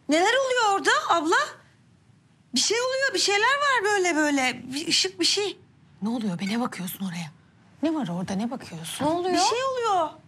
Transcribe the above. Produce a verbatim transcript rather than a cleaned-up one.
Neler oluyor orada abla? Bir şey oluyor, bir şeyler var böyle böyle. Bir ışık, bir şey. Ne oluyor be? Ne bakıyorsun oraya? Ne var orada? Ne bakıyorsun? Ne oluyor? Bir şey oluyor.